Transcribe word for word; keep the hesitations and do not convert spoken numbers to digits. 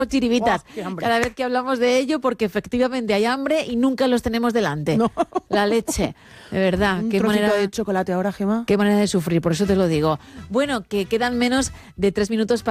chiribitas Oh, cada vez que hablamos de ello, porque efectivamente hay hambre y nunca los tenemos delante. No. La leche, de verdad. Un Qué trocito manera de chocolate ahora, Gemma. Qué manera de sufrir, por eso te lo digo. Bueno, que quedan menos de tres minutos para